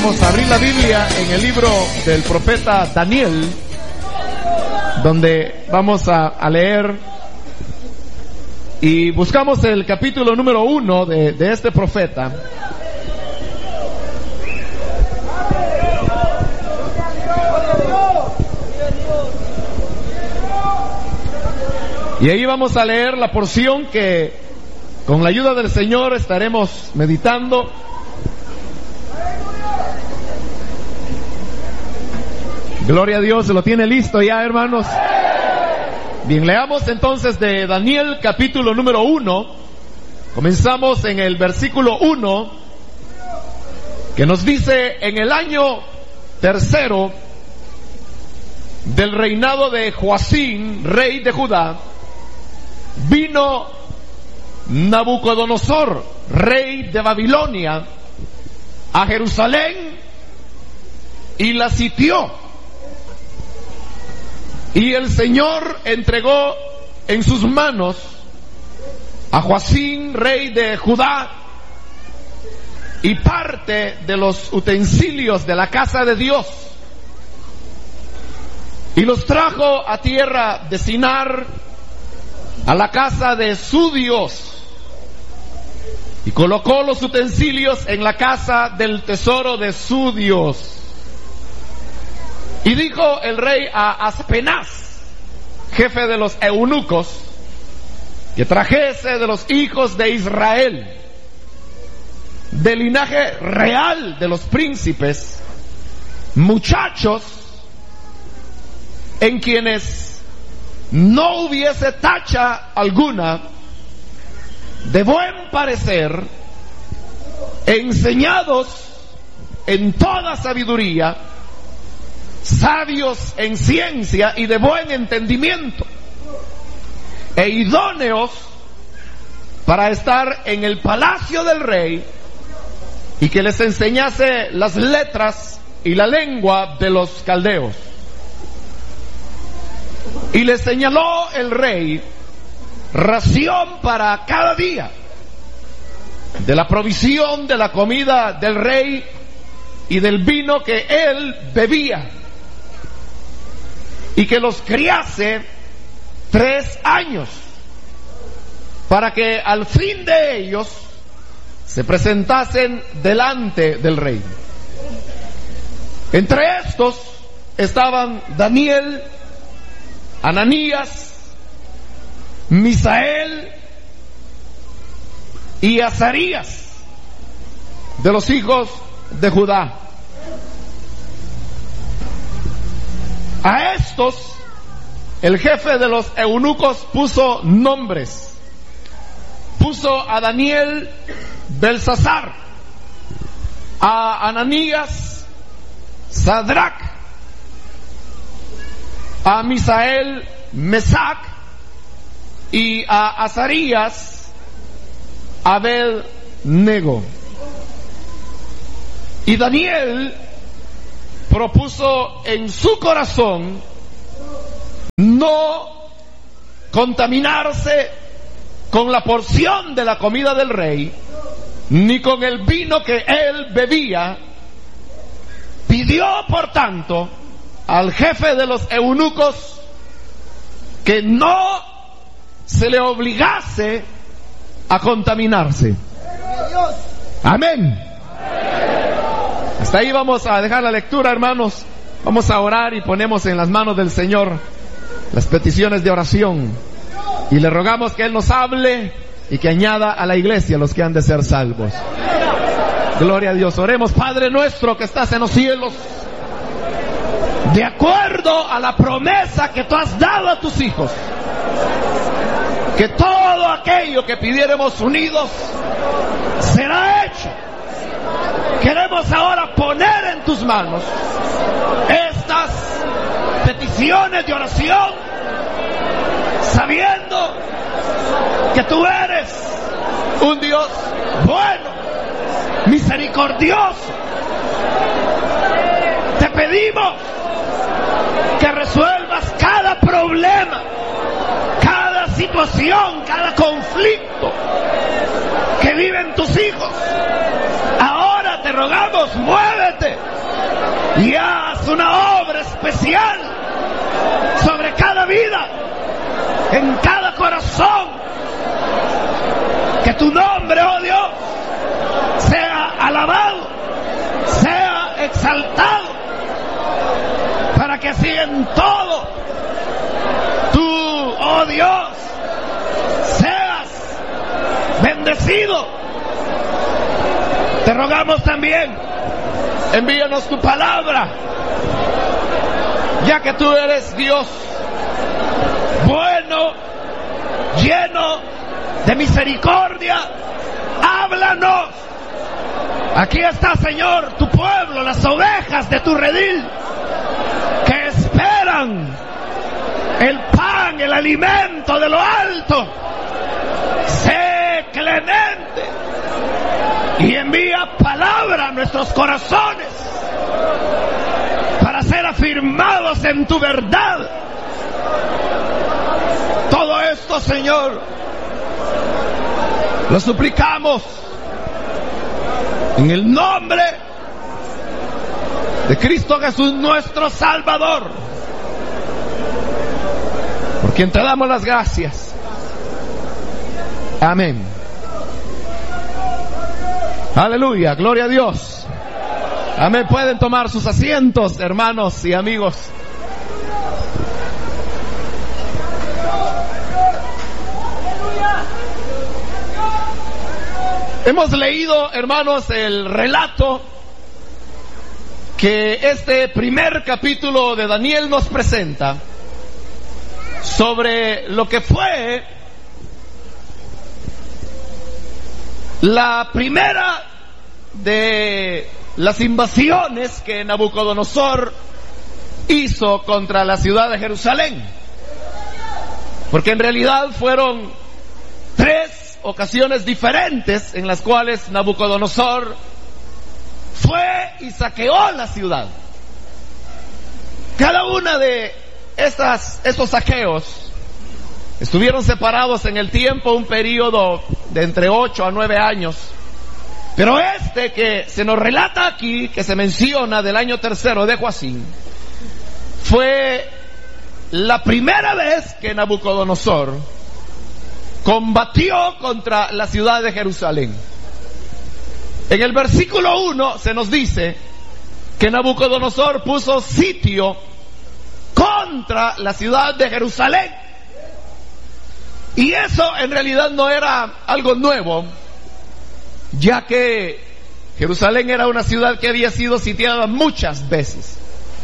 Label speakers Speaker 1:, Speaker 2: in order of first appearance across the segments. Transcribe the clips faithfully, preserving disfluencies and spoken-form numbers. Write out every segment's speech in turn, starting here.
Speaker 1: Vamos a abrir la Biblia en el libro del profeta Daniel, donde vamos a, a leer y buscamos el capítulo número uno de, de este profeta. Y ahí vamos a leer la porción que con la ayuda del Señor estaremos meditando. Gloria a Dios, ¿lo tiene listo ya, hermanos? Bien, leamos entonces de Daniel capítulo número uno. Comenzamos en el versículo uno, que nos dice: en el año tercero del reinado de Joacim, rey de Judá, vino Nabucodonosor, rey de Babilonia, a Jerusalén y la sitió. Y el Señor entregó en sus manos a Joacim, rey de Judá, y parte de los utensilios de la casa de Dios, y los trajo a tierra de Sinar, a la casa de su Dios, y colocó los utensilios en la casa del tesoro de su Dios. Y dijo el rey a Aspenaz, jefe de los eunucos, que trajese de los hijos de Israel, del linaje real de los príncipes, muchachos en quienes no hubiese tacha alguna, de buen parecer, enseñados en toda sabiduría, sabios en ciencia y de buen entendimiento, e idóneos para estar en el palacio del rey, y que les enseñase las letras y la lengua de los caldeos. Y les señaló el rey ración para cada día de la provisión de la comida del rey y del vino que él bebía, y que los criase tres años, para que al fin de ellos se presentasen delante del rey. Entre estos estaban Daniel, Ananías, Misael y Azarías, de los hijos de Judá. A estos el jefe de los eunucos puso nombres. Puso a Daniel Belsasar, a Ananías Sadrac, a Misael Mesac, y a Azarías Abed-nego. Y Daniel propuso en su corazón no contaminarse con la porción de la comida del rey, ni con el vino que él bebía. Pidió, por tanto, al jefe de los eunucos que no se le obligase a contaminarse. Amén. Hasta ahí vamos a dejar la lectura, hermanos. Vamos a orar y ponemos en las manos del Señor las peticiones de oración, y le rogamos que Él nos hable y que añada a la iglesia los que han de ser salvos. Gloria a Dios. Oremos. Padre nuestro que estás en los cielos, de acuerdo a la promesa que tú has dado a tus hijos, que todo aquello que pidiéremos unidos será hecho. Queremos ahora poner en tus manos estas peticiones de oración, sabiendo que tú eres un Dios bueno, misericordioso. Te pedimos que resuelvas cada problema, cada situación, cada conflicto que viven tus hijos. Ahora te rogamos, muévete y haz una obra especial sobre cada vida, en cada corazón. Que tu nombre, oh Dios, sea alabado, sea exaltado, para que así en todo tú, oh Dios, seas bendecido. Te rogamos también, envíanos tu palabra, ya que tú eres Dios bueno, lleno de misericordia. Háblanos. Aquí está, Señor, tu pueblo, las ovejas de tu redil, que esperan el pan, el alimento de lo alto. Sé clemente y envía palabra a nuestros corazones para ser afirmados en tu verdad. Todo esto, Señor, lo suplicamos en el nombre de Cristo Jesús, nuestro Salvador, por quien te damos las gracias. Amén. Aleluya, gloria a Dios. Amén. Pueden tomar sus asientos, hermanos y amigos. Hemos leído, hermanos, el relato que este primer capítulo de Daniel nos presenta sobre lo que fue la primera de las invasiones que Nabucodonosor hizo contra la ciudad de Jerusalén. Porque en realidad fueron tres ocasiones diferentes en las cuales Nabucodonosor fue y saqueó la ciudad. Cada una de estas, estos saqueos estuvieron separados en el tiempo, un periodo de entre ocho a nueve años. Pero este que se nos relata aquí, que se menciona del año tercero de Joacim, fue la primera vez que Nabucodonosor combatió contra la ciudad de Jerusalén. En el versículo uno se nos dice que Nabucodonosor puso sitio contra la ciudad de Jerusalén. Y eso en realidad no era algo nuevo, ya que Jerusalén era una ciudad que había sido sitiada muchas veces.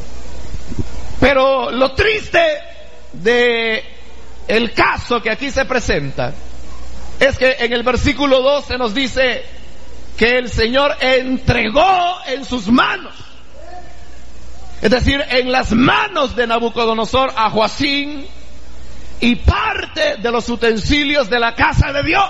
Speaker 1: Pero lo triste de el caso que aquí se presenta es que en el versículo dos se nos dice que el Señor entregó en sus manos, es decir, en las manos de Nabucodonosor, a Joacim y parte de los utensilios de la casa de Dios.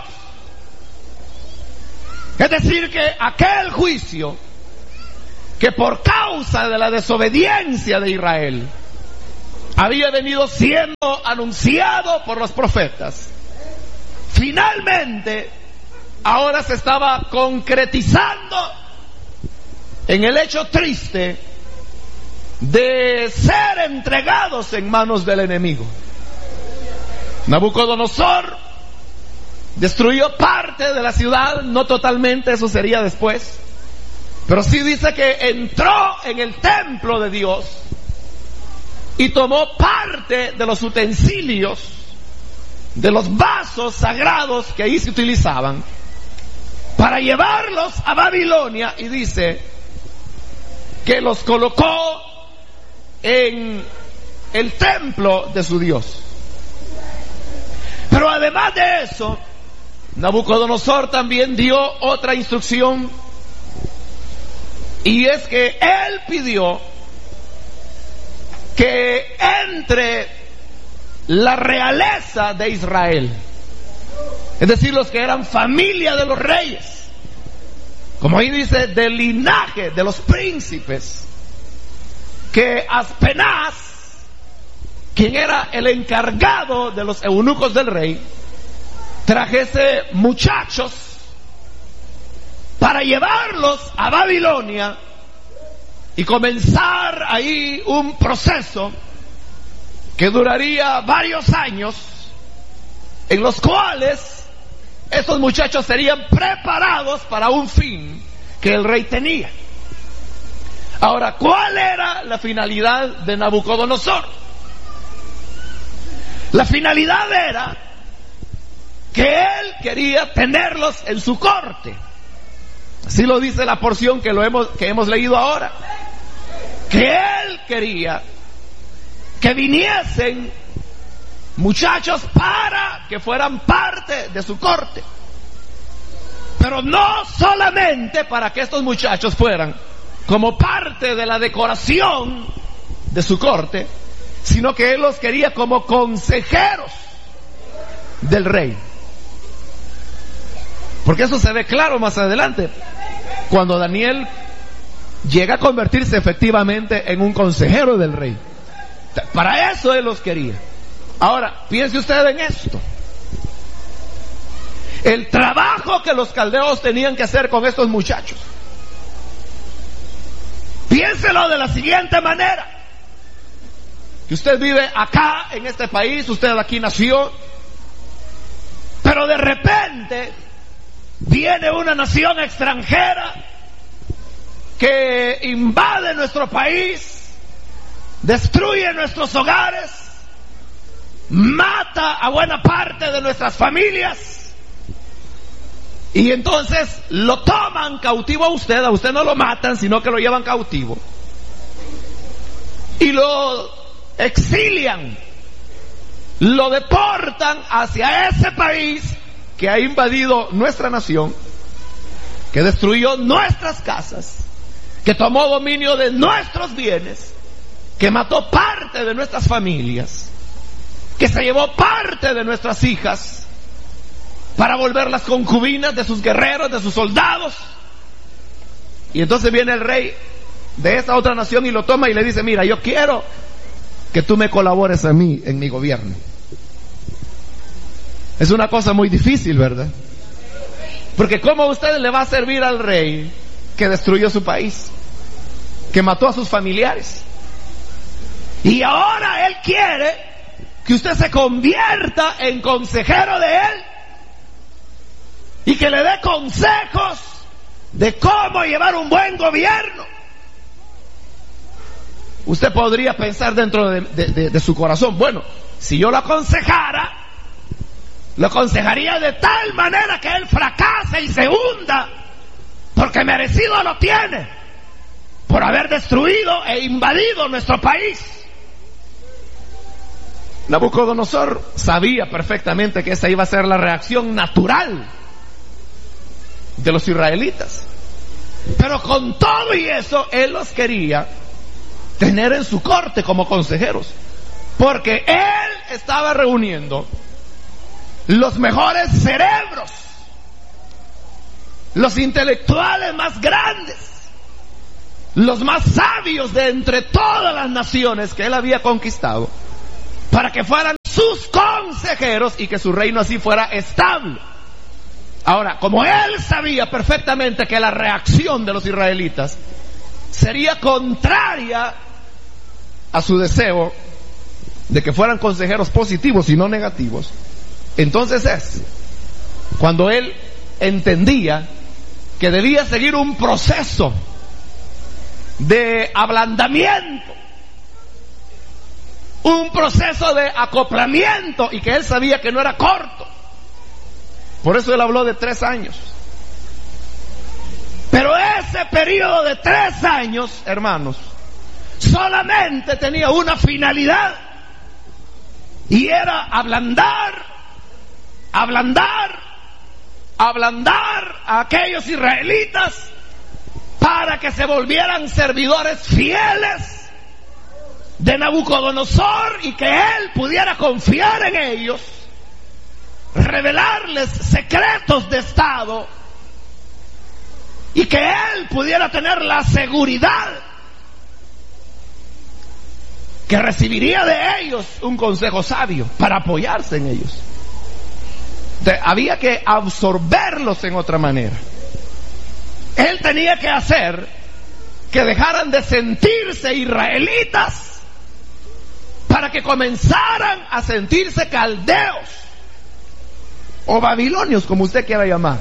Speaker 1: Es decir, que aquel juicio que por causa de la desobediencia de Israel había venido siendo anunciado por los profetas, finalmente ahora se estaba concretizando en el hecho triste de ser entregados en manos del enemigo. Nabucodonosor destruyó parte de la ciudad, no totalmente, eso sería después, pero sí dice que entró en el templo de Dios y tomó parte de los utensilios, de los vasos sagrados que ahí se utilizaban, para llevarlos a Babilonia, y dice que los colocó en el templo de su Dios. Pero además de eso, Nabucodonosor también dio otra instrucción, y es que él pidió que entre la realeza de Israel, es decir, los que eran familia de los reyes, como ahí dice, del linaje de los príncipes, que Aspenaz, quien era el encargado de los eunucos del rey, trajese muchachos para llevarlos a Babilonia y comenzar ahí un proceso que duraría varios años, en los cuales estos muchachos serían preparados para un fin que el rey tenía. Ahora, ¿cuál era la finalidad de Nabucodonosor? La finalidad era que él quería tenerlos en su corte. Así lo dice la porción que, lo hemos, que hemos leído ahora. Que él quería que viniesen muchachos para que fueran parte de su corte. Pero no solamente para que estos muchachos fueran como parte de la decoración de su corte, sino que él los quería como consejeros del rey. Porque eso se ve claro más adelante, cuando Daniel llega a convertirse efectivamente en un consejero del rey. Para eso él los quería. Ahora, piense usted en esto. El trabajo que los caldeos tenían que hacer con estos muchachos. Piénselo de la siguiente manera. Que usted vive acá en este país, usted aquí nació, pero de repente viene una nación extranjera que invade nuestro país, destruye nuestros hogares, mata a buena parte de nuestras familias, y entonces lo toman cautivo a usted. A usted no lo matan, sino que lo llevan cautivo y lo exilian, lo deportan hacia ese país que ha invadido nuestra nación, que destruyó nuestras casas, que tomó dominio de nuestros bienes, que mató parte de nuestras familias, que se llevó parte de nuestras hijas para volverlas concubinas de sus guerreros, de sus soldados. Y entonces viene el rey de esta otra nación y lo toma y le dice: mira, yo quiero que tú me colabores a mí en mi gobierno. Es una cosa muy difícil, ¿verdad? Porque ¿cómo usted le va a servir al rey que destruyó su país, que mató a sus familiares? Y ahora él quiere que usted se convierta en consejero de él y que le dé consejos de cómo llevar un buen gobierno. Usted podría pensar dentro de, de, de, de su corazón: bueno, si yo lo aconsejara, lo aconsejaría de tal manera que él fracase y se hunda, porque merecido lo tiene por haber destruido e invadido nuestro país. Nabucodonosor sabía perfectamente que esa iba a ser la reacción natural de los israelitas, pero con todo y eso él los quería tener en su corte como consejeros, porque él estaba reuniendo los mejores cerebros, los intelectuales más grandes, los más sabios de entre todas las naciones que él había conquistado, para que fueran sus consejeros y que su reino así fuera estable. Ahora, como él sabía perfectamente que la reacción de los israelitas sería contraria a su deseo de que fueran consejeros positivos y no negativos, entonces es cuando él entendía que debía seguir un proceso de ablandamiento, un proceso de acoplamiento, y que él sabía que no era corto. Por eso él habló de tres años. Pero ese periodo de tres años, hermanos, solamente tenía una finalidad, y era ablandar, ablandar, ablandar a aquellos israelitas para que se volvieran servidores fieles de Nabucodonosor y que él pudiera confiar en ellos, revelarles secretos de Estado y que él pudiera tener la seguridad que recibiría de ellos un consejo sabio para apoyarse en ellos. De, había que absorberlos en otra manera. Él tenía que hacer que dejaran de sentirse israelitas para que comenzaran a sentirse caldeos o babilonios, como usted quiera llamar.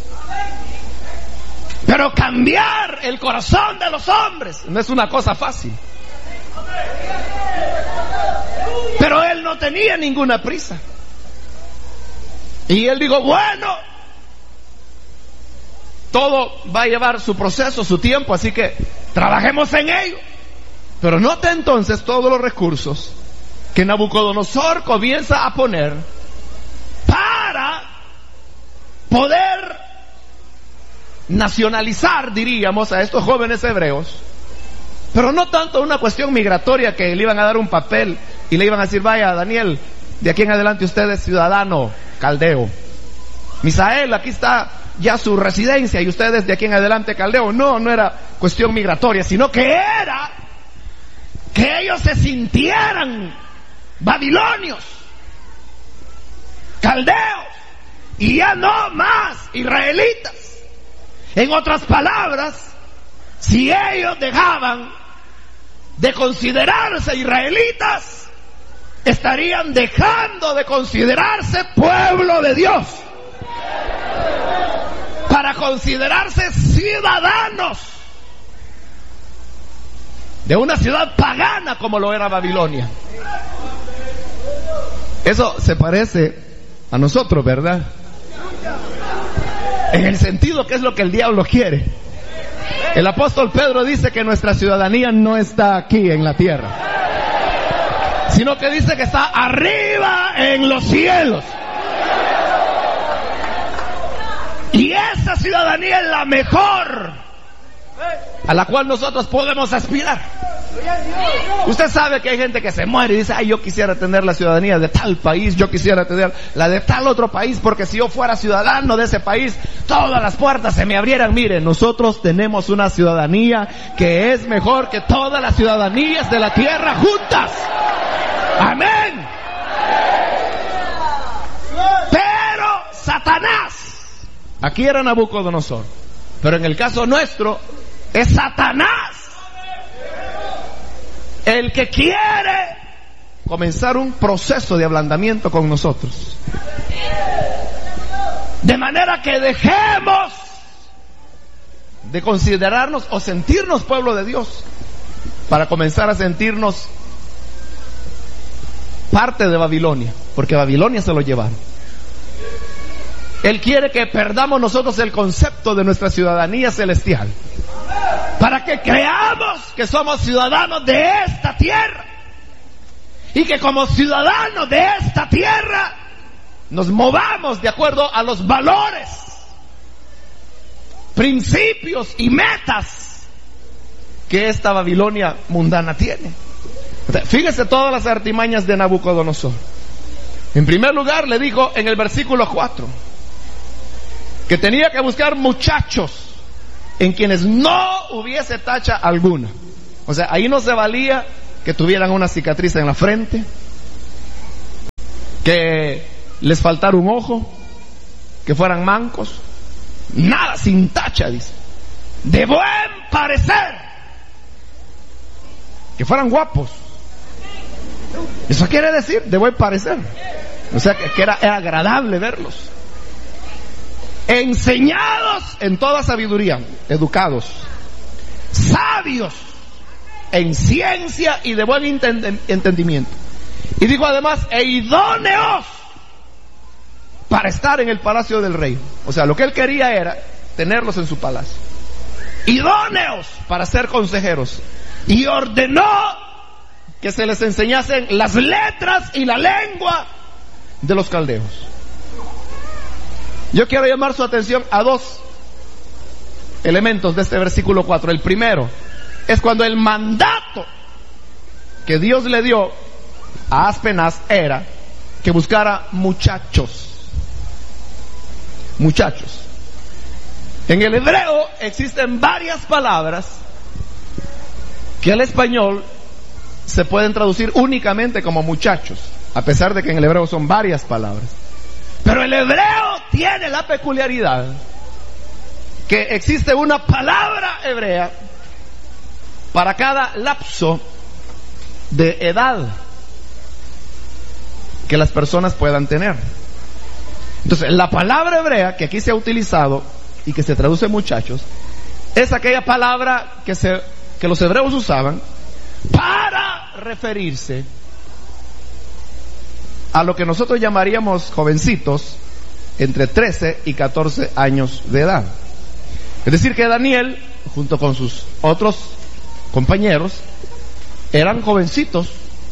Speaker 1: Pero cambiar el corazón de los hombres no es una cosa fácil. Pero él no tenía ninguna prisa. Y él dijo, bueno, todo va a llevar su proceso, su tiempo, así que trabajemos en ello. Pero note entonces todos los recursos que Nabucodonosor comienza a poner para poder nacionalizar, diríamos, a estos jóvenes hebreos. Pero no tanto una cuestión migratoria que le iban a dar un papel y le iban a decir, vaya Daniel, de aquí en adelante usted es ciudadano caldeo. Misael, aquí está ya su residencia y ustedes de aquí en adelante caldeo. No, no era cuestión migratoria, sino que era que ellos se sintieran babilonios, caldeos, y ya no más israelitas. En otras palabras, si ellos dejaban de considerarse israelitas, estarían dejando de considerarse pueblo de Dios para considerarse ciudadanos de una ciudad pagana como lo era Babilonia. Eso se parece a nosotros, ¿verdad? En el sentido que es lo que el diablo quiere. El apóstol Pedro dice que nuestra ciudadanía no está aquí en la tierra, sino que dice que está arriba en los cielos. Y esa ciudadanía es la mejor a la cual nosotros podemos aspirar. Usted sabe que hay gente que se muere y dice, ay, yo quisiera tener la ciudadanía de tal país, yo quisiera tener la de tal otro país, porque si yo fuera ciudadano de ese país, todas las puertas se me abrieran. Mire, nosotros tenemos una ciudadanía que es mejor que todas las ciudadanías de la tierra juntas. Amén. Pero Satanás, aquí era Nabucodonosor, pero en el caso nuestro es Satanás el que quiere comenzar un proceso de ablandamiento con nosotros, de manera que dejemos de considerarnos o sentirnos pueblo de Dios para comenzar a sentirnos parte de Babilonia, porque Babilonia se lo llevaron. Él quiere que perdamos nosotros el concepto de nuestra ciudadanía celestial, para que creamos que somos ciudadanos de esta tierra, y que como ciudadanos de esta tierra nos movamos de acuerdo a los valores, principios y metas que esta Babilonia mundana tiene. Fíjese todas las artimañas de Nabucodonosor. En primer lugar, le dijo en el versículo cuatro que tenía que buscar muchachos en quienes no hubiese tacha alguna. O sea, ahí no se valía que tuvieran una cicatriz en la frente, que les faltara un ojo, que fueran mancos. Nada, sin tacha, dice. De buen parecer, que fueran guapos. Eso quiere decir de buen parecer. O sea, que, que era, era agradable verlos. Enseñados en toda sabiduría, educados, sabios en ciencia y de buen entendimiento. Y dijo además, e idóneos para estar en el palacio del rey. O sea, lo que él quería era tenerlos en su palacio. Idóneos para ser consejeros. Y ordenó que se les enseñasen las letras y la lengua de los caldeos. Yo quiero llamar su atención a dos elementos de este versículo cuatro. El primero es cuando el mandato que Dios le dio a Aspenaz era que buscara muchachos. Muchachos. En el hebreo existen varias palabras que al español se pueden traducir únicamente como muchachos, a pesar de que en el hebreo son varias palabras. Pero el hebreo tiene la peculiaridad que existe una palabra hebrea para cada lapso de edad que las personas puedan tener. Entonces, la palabra hebrea que aquí se ha utilizado y que se traduce muchachos, es aquella palabra que, se, que los hebreos usaban para referirse a lo que nosotros llamaríamos jovencitos entre trece y catorce años de edad. Es decir, que Daniel, junto con sus otros compañeros, eran jovencitos,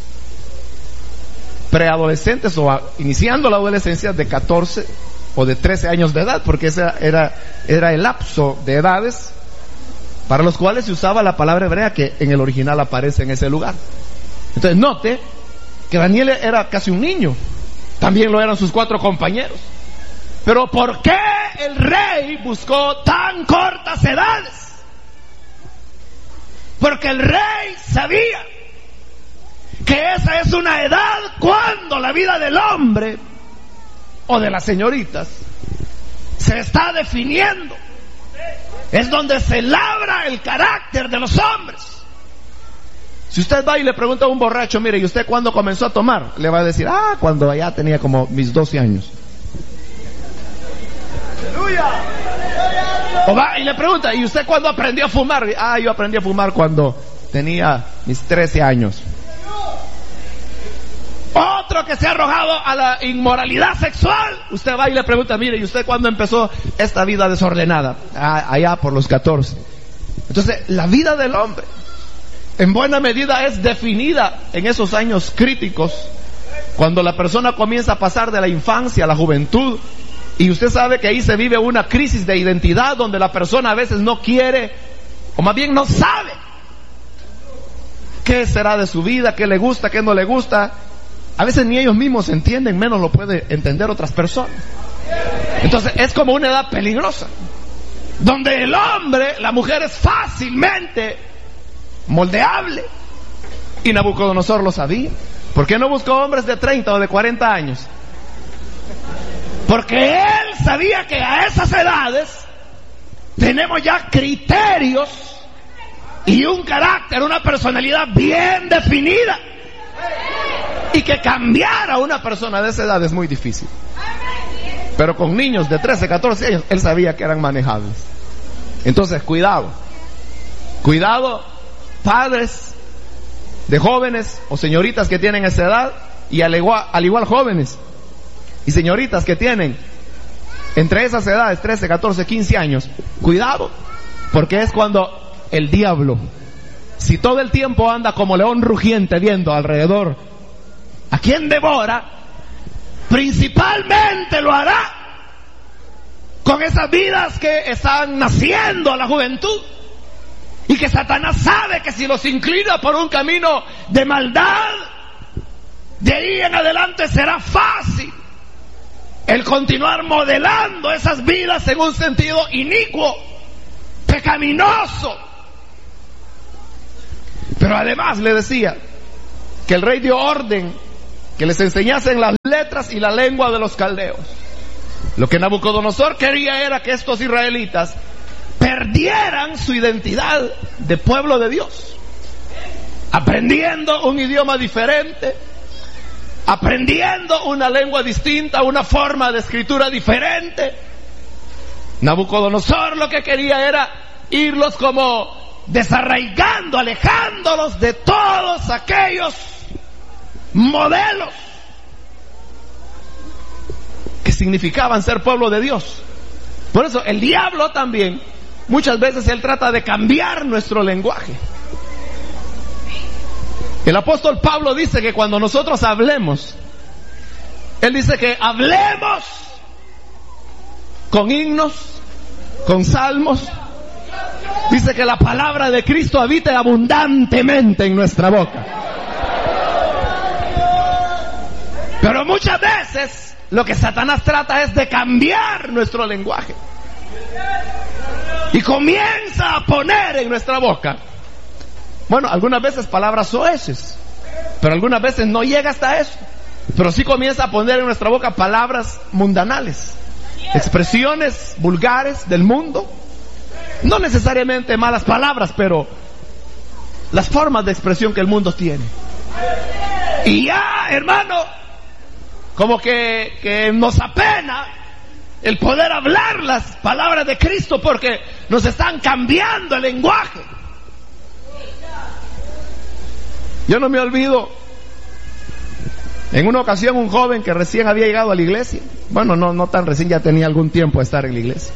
Speaker 1: preadolescentes o a, iniciando la adolescencia de catorce o de trece años de edad, porque ese era, era el lapso de edades para los cuales se usaba la palabra hebrea que en el original aparece en ese lugar. Entonces note que Daniel era casi un niño, también lo eran sus cuatro compañeros. Pero ¿por qué el rey buscó tan cortas edades? Porque el rey sabía que esa es una edad cuando la vida del hombre o de las señoritas se está definiendo. Es donde se labra el carácter de los hombres. Si usted va y le pregunta a un borracho, mire, ¿y usted cuándo comenzó a tomar? Le va a decir, ah, cuando ya tenía como mis doce años. O va y le pregunta, ¿y usted cuándo aprendió a fumar? Ah, yo aprendí a fumar cuando tenía mis trece años. Otro que se ha arrojado a la inmoralidad sexual, usted va y le pregunta, mire, ¿y usted cuándo empezó esta vida desordenada? Ah, allá por los catorce. Entonces, la vida del hombre, en buena medida, es definida en esos años críticos, cuando la persona comienza a pasar de la infancia a la juventud. Y usted sabe que ahí se vive una crisis de identidad, donde la persona a veces no quiere, o más bien no sabe qué será de su vida, qué le gusta, qué no le gusta. A veces ni ellos mismos entienden, menos lo puede entender otras personas. Entonces es como una edad peligrosa, donde el hombre, la mujer es fácilmente moldeable. Y Nabucodonosor lo sabía. ¿Por qué no buscó hombres de treinta o de cuarenta años? Porque él sabía que a esas edades tenemos ya criterios y un carácter, una personalidad bien definida. Y que cambiar a una persona de esa edad es muy difícil. Pero con niños de trece, catorce años, él sabía que eran manejables. Entonces, cuidado. Cuidado, padres de jóvenes o señoritas que tienen esa edad, y al igual, al igual jóvenes y señoritas que tienen entre esas edades, trece, catorce, quince años. Cuidado, porque es cuando el diablo, si todo el tiempo anda como león rugiente viendo alrededor a quien devora, principalmente lo hará con esas vidas que están naciendo a la juventud, y que Satanás sabe que si los inclina por un camino de maldad, de ahí en adelante será fácil el continuar modelando esas vidas en un sentido inicuo, pecaminoso. Pero además le decía que el rey dio orden que les enseñasen las letras y la lengua de los caldeos. Lo que Nabucodonosor quería era que estos israelitas perdieran su identidad de pueblo de Dios, aprendiendo un idioma diferente, aprendiendo una lengua distinta, una forma de escritura diferente. Nabucodonosor lo que quería era irlos como desarraigando, alejándolos de todos aquellos modelos que significaban ser pueblo de Dios. Por eso el diablo también, muchas veces él trata de cambiar nuestro lenguaje. El apóstol Pablo dice que cuando nosotros hablemos, él dice que hablemos con himnos, con salmos. Dice que la palabra de Cristo habite abundantemente en nuestra boca. Pero muchas veces lo que Satanás trata es de cambiar nuestro lenguaje, y comienza a poner en nuestra boca, bueno, algunas veces palabras soeces, pero algunas veces no llega hasta eso, pero sí comienza a poner en nuestra boca palabras mundanales, expresiones vulgares del mundo. No necesariamente malas palabras, pero las formas de expresión que el mundo tiene. Y ya, hermano, como que, que nos apena el poder hablar las palabras de Cristo, porque nos están cambiando el lenguaje. Yo no me olvido, en una ocasión un joven que recién había llegado a la iglesia, bueno, no, no tan recién, ya tenía algún tiempo de estar en la iglesia,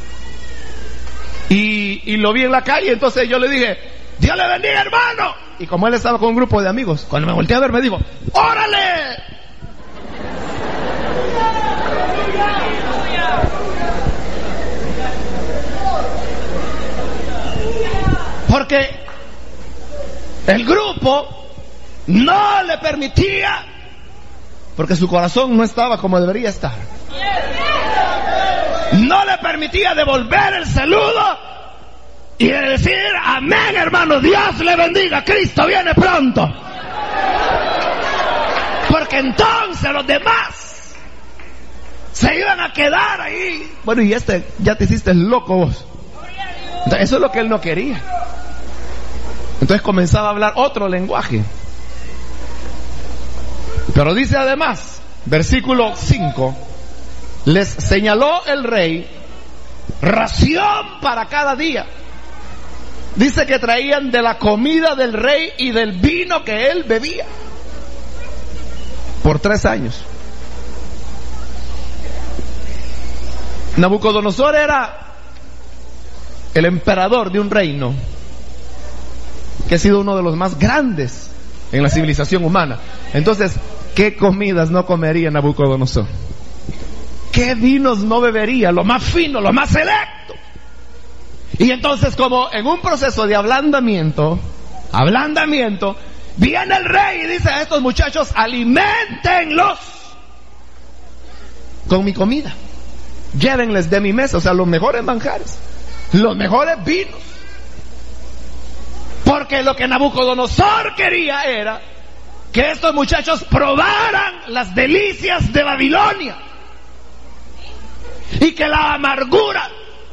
Speaker 1: y, y lo vi en la calle. Entonces yo le dije: Dios le bendiga, hermano. Y como él estaba con un grupo de amigos, cuando me volteé a ver me dijo: ¡órale! Porque el grupo no le permitía, porque su corazón no estaba como debería estar, no le permitía devolver el saludo y decir: amén, hermano, Dios le bendiga, Cristo viene pronto. Porque entonces los demás se iban a quedar ahí. Bueno, y este, ya te hiciste loco vos. Entonces, eso es lo que él no quería. Entonces comenzaba a hablar otro lenguaje. Pero dice además, versículo cinco: les señaló el rey ración para cada día. Dice que traían de la comida del rey y del vino que él bebía por tres años. Nabucodonosor era el emperador de un reino que ha sido uno de los más grandes en la civilización humana. Entonces, ¿qué comidas no comería Nabucodonosor? ¿Qué vinos no bebería? Lo más fino, lo más selecto. Y entonces, como en un proceso de ablandamiento, ablandamiento, viene el rey y dice a estos muchachos: aliméntenlos con mi comida, llévenles de mi mesa, o sea, los mejores manjares, los mejores vinos. Porque lo que Nabucodonosor quería era que estos muchachos probaran las delicias de Babilonia, y que la amargura,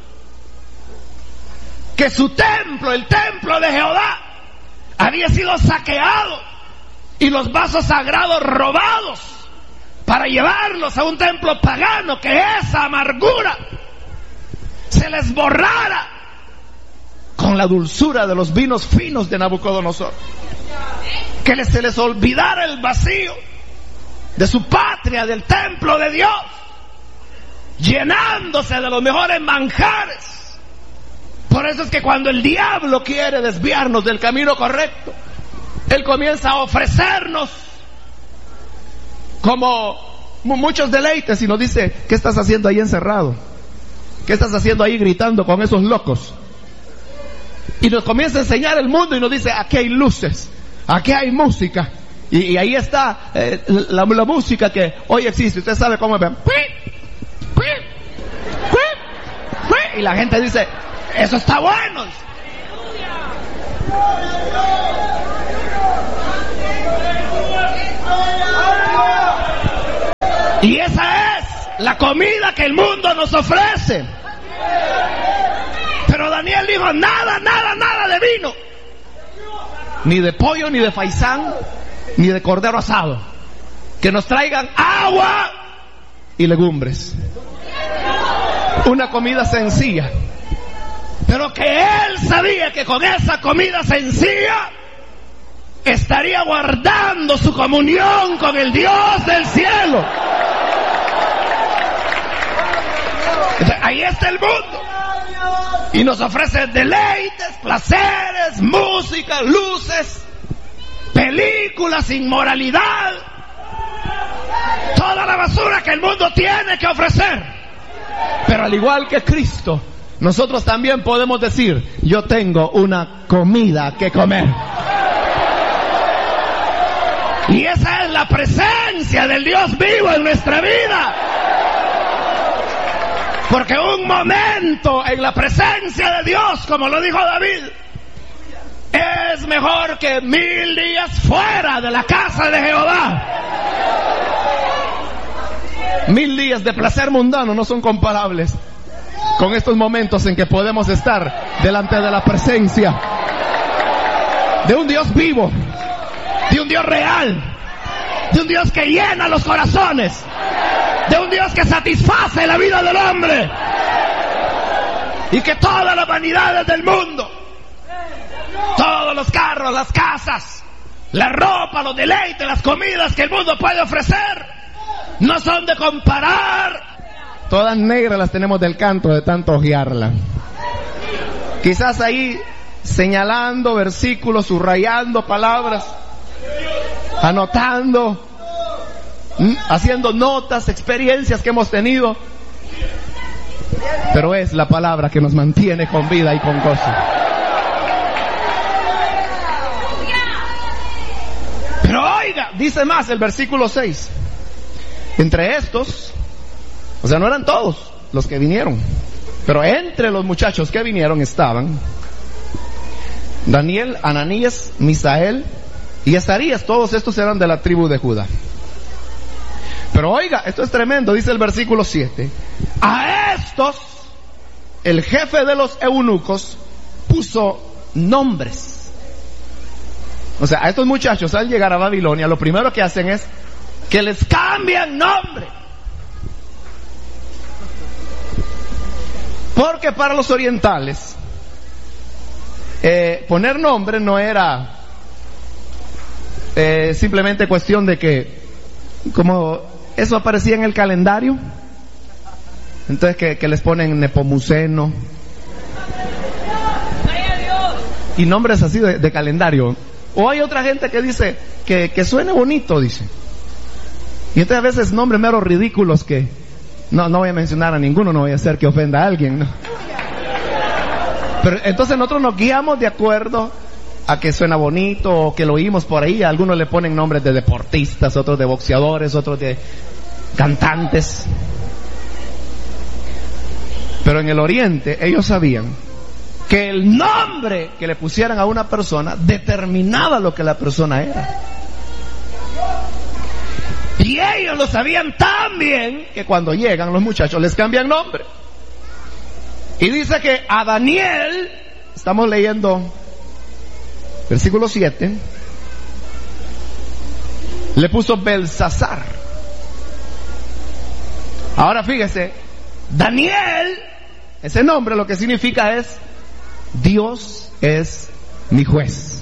Speaker 1: que su templo, el templo de Jehová, había sido saqueado y los vasos sagrados robados para llevarlos a un templo pagano, que esa amargura se les borrara con la dulzura de los vinos finos de Nabucodonosor, que se les olvidara el vacío de su patria, del templo de Dios, llenándose de los mejores manjares. Por eso es que cuando el diablo quiere desviarnos del camino correcto, él comienza a ofrecernos como muchos deleites y nos dice: ¿qué estás haciendo ahí encerrado? ¿Qué estás haciendo ahí gritando con esos locos? Y nos comienza a enseñar el mundo y nos dice: aquí hay luces, aquí hay música, y, y ahí está eh, la, la música que hoy existe. Usted sabe cómo es. Y la gente dice: eso está bueno. Y esa es la comida que el mundo nos ofrece. Pero Daniel dijo: nada, nada, nada de vino, ni de pollo, ni de faisán, ni de cordero asado. Que nos traigan agua y legumbres. Una comida sencilla, pero que él sabía que con esa comida sencilla estaría guardando su comunión con el Dios del cielo. Entonces, ahí está el mundo y nos ofrece deleites, placeres, música, luces, películas, inmoralidad, toda la basura que el mundo tiene que ofrecer. Pero al igual que Cristo, nosotros también podemos decir: yo tengo una comida que comer. Y esa es la presencia del Dios vivo en nuestra vida. Porque un momento en la presencia de Dios, como lo dijo David, es mejor que mil días fuera de la casa de Jehová. Mil días de placer mundano no son comparables con estos momentos en que podemos estar delante de la presencia de un Dios vivo, de un Dios real, de un Dios que llena los corazones, de un Dios que satisface la vida del hombre, y que todas las vanidades del mundo, todos los carros, las casas, la ropa, los deleites, las comidas que el mundo puede ofrecer, no son de comparar. Todas negras las tenemos del canto de tanto ojearla. Quizás ahí señalando versículos, subrayando palabras, anotando, haciendo notas, experiencias que hemos tenido. Pero es la palabra que nos mantiene con vida y con gozo. Pero oiga, dice más el versículo seis. Entre estos, o sea, no eran todos los que vinieron, pero entre los muchachos que vinieron estaban Daniel, Ananías, Misael y Azarías. Todos estos eran de la tribu de Judá. Pero oiga, esto es tremendo, dice el versículo siete. A estos, el jefe de los eunucos puso nombres. O sea, a estos muchachos al llegar a Babilonia, lo primero que hacen es que les cambian nombre. Porque para los orientales, eh, poner nombre no era eh, simplemente cuestión de que, como eso aparecía en el calendario, entonces que, que les ponen Nepomuceno y nombres así de, de calendario. O hay otra gente que dice que, que suene bonito, dice. Y entonces a veces nombres meros ridículos que no, no voy a mencionar a ninguno, no voy a hacer que ofenda a alguien, ¿no? Pero entonces nosotros nos guiamos de acuerdo a que suena bonito o que lo oímos por ahí. Algunos le ponen nombres de deportistas, otros de boxeadores, otros de cantantes. Pero en el Oriente ellos sabían que el nombre que le pusieran a una persona determinaba lo que la persona era. Y ellos lo sabían tan bien que cuando llegan los muchachos les cambian nombre. Y dice que a Daniel, estamos leyendo versículo siete, le puso Belsasar. Ahora fíjese, Daniel, ese nombre lo que significa es Dios es mi juez.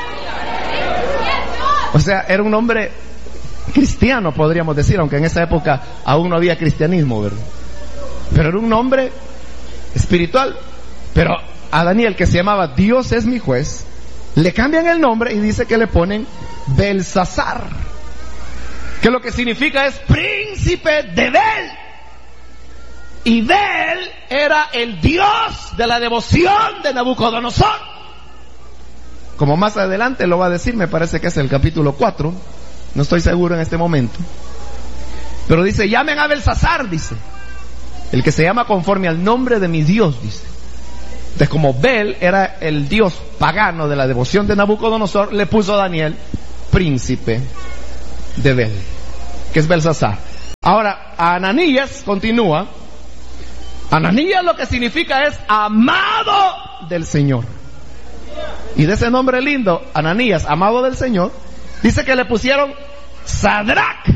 Speaker 1: O sea, era un nombre cristiano, podríamos decir, aunque en esa época aún no había cristianismo, ¿verdad? Pero era un nombre espiritual. Pero a Daniel, que se llamaba Dios es mi juez, le cambian el nombre y dice que le ponen Belsasar, que lo que significa es príncipe de Bel. Y Bel era el dios de la devoción de Nabucodonosor. Como más adelante lo va a decir, me parece que es el capítulo cuatro, no estoy seguro en este momento. Pero dice, llamen a Belsasar, dice, el que se llama conforme al nombre de mi Dios, dice. Entonces, como Bel era el dios pagano de la devoción de Nabucodonosor, le puso a Daniel príncipe de Bel, que es Belsasar. Ahora, a Ananías continúa. Ananías lo que significa es amado del Señor. Y de ese nombre lindo, Ananías, amado del Señor, dice que le pusieron Sadrach.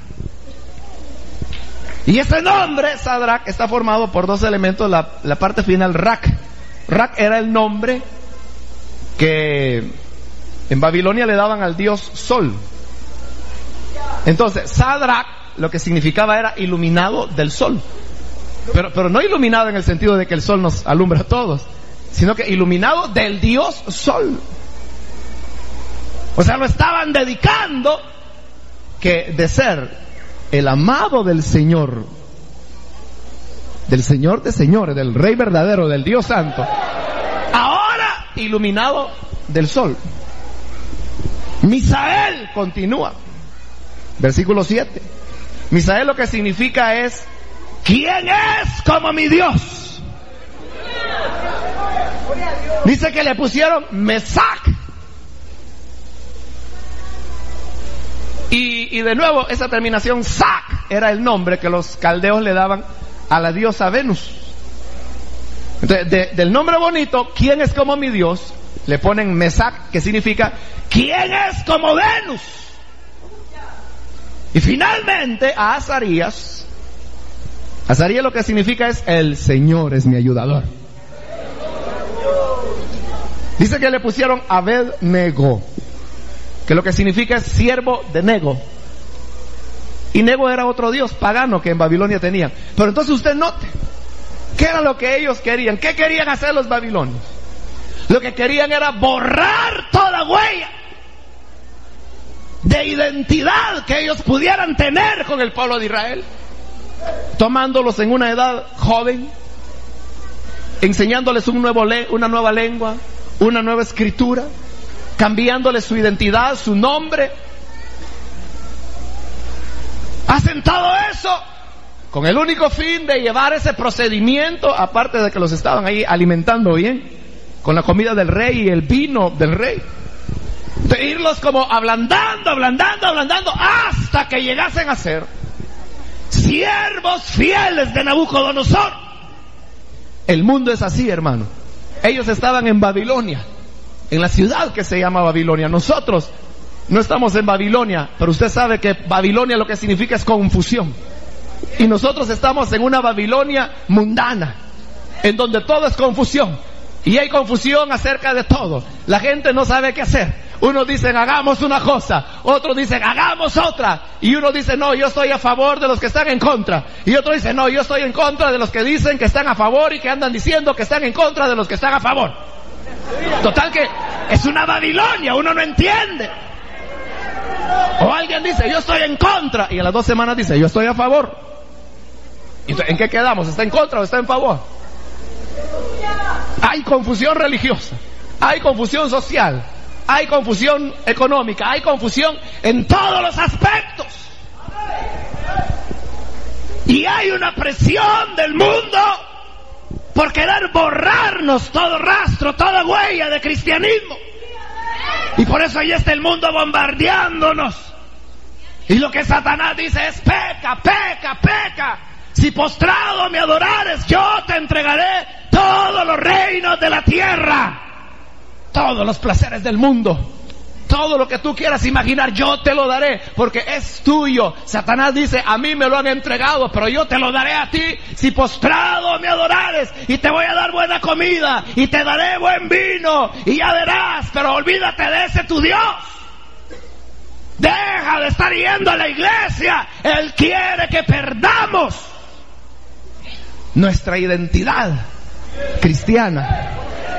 Speaker 1: Y ese nombre, Sadrach, está formado por dos elementos. La, la parte final, Rak. Rak era el nombre que en Babilonia le daban al dios Sol. Entonces, Sadrach lo que significaba era iluminado del sol. Pero, pero no iluminado en el sentido de que el sol nos alumbra a todos, sino que iluminado del dios Sol. O sea, lo estaban dedicando que de ser el amado del Señor, del Señor de señores, del Rey verdadero, del Dios santo, ahora iluminado del sol. Misael continúa, versículo siete. Misael lo que significa es ¿quién es como mi Dios? Dice que le pusieron Mesac. Y, y de nuevo esa terminación Sac era el nombre que los caldeos le daban a la diosa Venus. Entonces, de, del nombre bonito, ¿quién es como mi Dios? le ponen Mesac, que significa ¿quién es como Venus? Y finalmente a Azarías, Azarías lo que significa es el Señor es mi ayudador. Dice que le pusieron Abed-Nego, que lo que significa es siervo de Nego. Y Nego era otro dios pagano que en Babilonia tenían. Pero entonces usted note, ¿qué era lo que ellos querían? ¿Qué querían hacer los babilonios? Lo que querían era borrar toda huella de identidad que ellos pudieran tener con el pueblo de Israel, tomándolos en una edad joven, enseñándoles un nuevo le- una nueva lengua, una nueva escritura, cambiándoles su identidad, su nombre. Hacen todo eso con el único fin de llevar ese procedimiento, aparte de que los estaban ahí alimentando bien con la comida del rey y el vino del rey, de irlos como ablandando, ablandando, ablandando, hasta que llegasen a ser siervos fieles de Nabucodonosor. El mundo es así, hermano. Ellos estaban en Babilonia, en la ciudad que se llama Babilonia. Nosotros no estamos en Babilonia, pero usted sabe que Babilonia lo que significa es confusión. Y nosotros estamos en una Babilonia mundana, en donde todo es confusión. Y hay confusión acerca de todo. La gente no sabe qué hacer. Unos dicen hagamos una cosa, otros dicen hagamos otra, y uno dice no, yo estoy a favor de los que están en contra, y otro dice no, yo estoy en contra de los que dicen que están a favor y que andan diciendo que están en contra de los que están a favor. Total que es una Babilonia, uno no entiende. O alguien dice yo estoy en contra, y a las dos semanas dice yo estoy a favor. ¿En qué quedamos? ¿Está en contra o está en favor? Hay confusión religiosa, hay confusión social, hay confusión económica, hay confusión en todos los aspectos. Y hay una presión del mundo por querer borrarnos todo rastro, toda huella de cristianismo. Y por eso ahí está el mundo bombardeándonos. Y lo que Satanás dice es peca, peca, peca. Si postrado me adorares, yo te entregaré todos los reinos de la tierra, todos los placeres del mundo, todo lo que tú quieras imaginar, yo te lo daré, porque es tuyo. Satanás dice, a mí me lo han entregado, pero yo te lo daré a ti si postrado me adorares, y te voy a dar buena comida, y te daré buen vino, y ya verás, pero olvídate de ese tu Dios. Deja de estar yendo a la iglesia, Él quiere que perdamos nuestra identidad cristiana.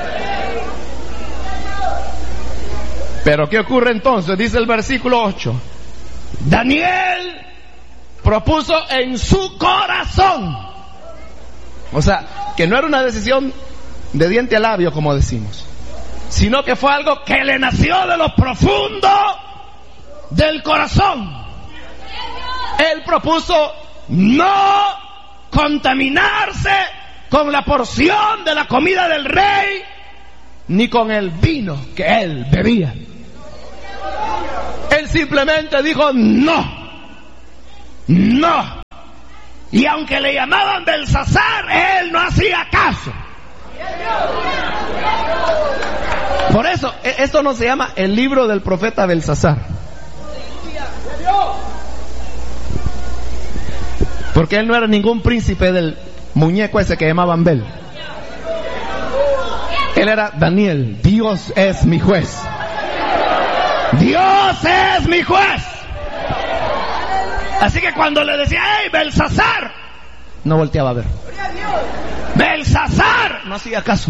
Speaker 1: Pero ¿qué ocurre entonces? Dice el versículo ocho. Daniel propuso en su corazón. O sea, que no era una decisión de diente a labio, como decimos, sino que fue algo que le nació de lo profundo del corazón. Él propuso no contaminarse con la porción de la comida del rey, ni con el vino que él bebía. Él simplemente dijo no, no. Y aunque le llamaban Belsasar, él no hacía caso. Por eso, esto no se llama el libro del profeta Belsasar, porque él no era ningún príncipe del muñeco ese que llamaban Bel. Él era Daniel. Dios es mi juez. Dios es mi juez. Así que cuando le decía, hey, Belsasar, no volteaba a ver. Belsasar, no hacía caso.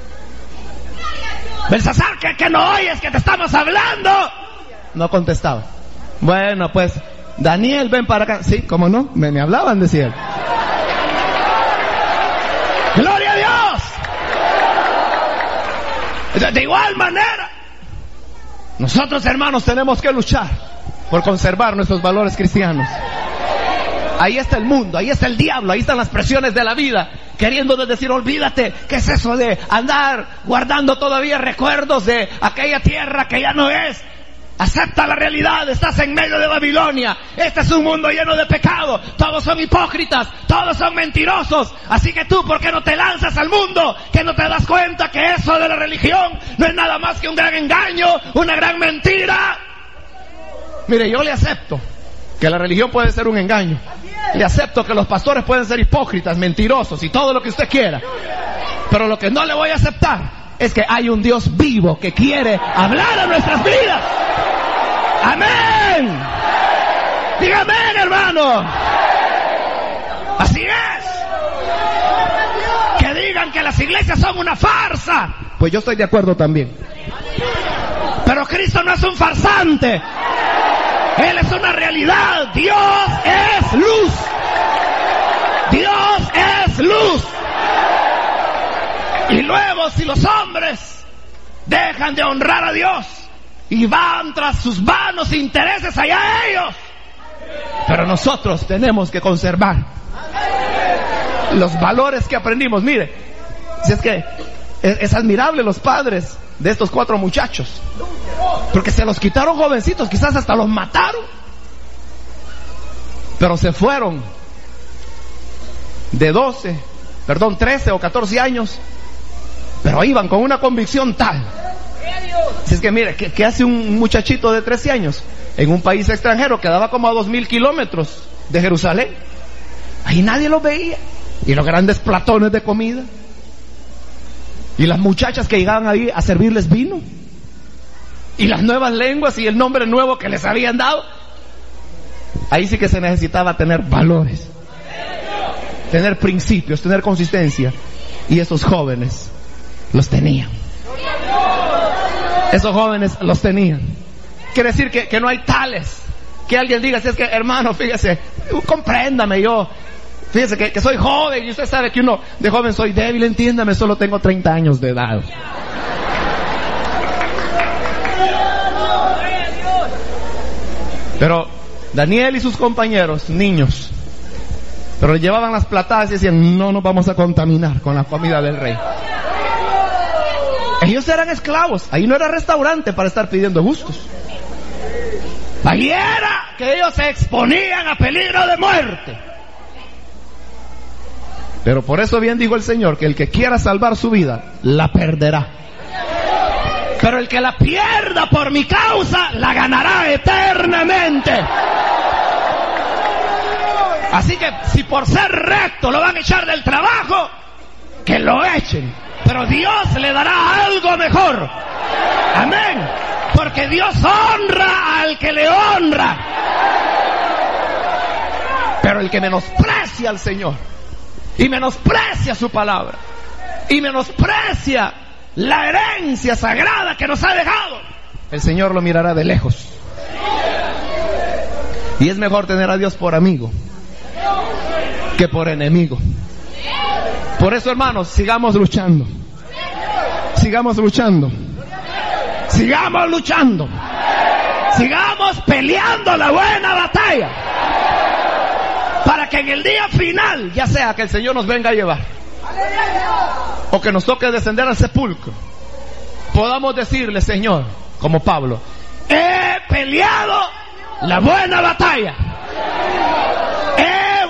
Speaker 1: Belsasar, que, que no oyes, que te estamos hablando. No contestaba. Bueno, pues, Daniel, ven para acá. Sí, ¿cómo no? Me, me hablaban, decía él. ¡Gloria a Dios! De igual manera, nosotros, hermanos, tenemos que luchar por conservar nuestros valores cristianos. Ahí está el mundo, ahí está el diablo, ahí están las presiones de la vida, queriéndonos decir, olvídate, ¿qué es eso de andar guardando todavía recuerdos de aquella tierra que ya no es? Acepta la realidad, estás en medio de Babilonia. Este es un mundo lleno de pecado. Todos son hipócritas, todos son mentirosos. Así que tú, ¿por qué no te lanzas al mundo? ¿Que no te das cuenta que eso de la religión no es nada más que un gran engaño, una gran mentira? Mire, yo le acepto que la religión puede ser un engaño. Le acepto que los pastores pueden ser hipócritas, mentirosos y todo lo que usted quiera. Pero lo que no le voy a aceptar es que hay un Dios vivo que quiere hablar a nuestras vidas. ¡Amén! ¡Diga amén, hermano! Así es. Que digan que las iglesias son una farsa. Pues yo estoy de acuerdo también. Pero Cristo no es un farsante. Él es una realidad. Dios es luz. Dios es luz. Y luego, si los hombres dejan de honrar a Dios y van tras sus vanos intereses, allá ellos. Pero nosotros tenemos que conservar los valores que aprendimos. Mire, si es que es, es admirable los padres de estos cuatro muchachos, porque se los quitaron jovencitos, quizás hasta los mataron, pero se fueron de doce, perdón, trece o catorce años, pero iban con una convicción tal. Si es que mire, ¿qué, qué hace un muchachito de trece años en un país extranjero que daba como a dos mil kilómetros de Jerusalén? Ahí nadie lo veía. Y los grandes platones de comida. Y las muchachas que llegaban ahí a servirles vino. Y las nuevas lenguas y el nombre nuevo que les habían dado. Ahí sí que se necesitaba tener valores, tener principios, tener consistencia. Y esos jóvenes los tenían. Esos jóvenes los tenían. Quiere decir que, que no hay tales. Que alguien diga, si es que hermano, fíjese, compréndame, yo, fíjese que, que soy joven y usted sabe que uno de joven soy débil, entiéndame, solo tengo treinta años de edad. Pero Daniel y sus compañeros, niños, pero llevaban las platadas y decían, no nos vamos a contaminar con la comida del rey. Ellos eran esclavos, ahí no era restaurante para estar pidiendo gustos. Ahí era que ellos se exponían a peligro de muerte. Pero por eso bien dijo el Señor, que el que quiera salvar su vida, la perderá. Pero el que la pierda por mi causa, la ganará eternamente. Así que si por ser recto lo van a echar del trabajo, que lo echen. Pero Dios le dará algo mejor. Amén. Porque Dios honra al que le honra. Pero el que menosprecia al Señor y menosprecia su palabra y menosprecia la herencia sagrada que nos ha dejado, el Señor lo mirará de lejos. Y es mejor tener a Dios por amigo que por enemigo. Por eso, hermanos, sigamos luchando. Sigamos luchando. Sigamos luchando. Sigamos peleando la buena batalla. Para que en el día final, ya sea que el Señor nos venga a llevar o que nos toque descender al sepulcro, podamos decirle, Señor, como Pablo, he peleado la buena batalla.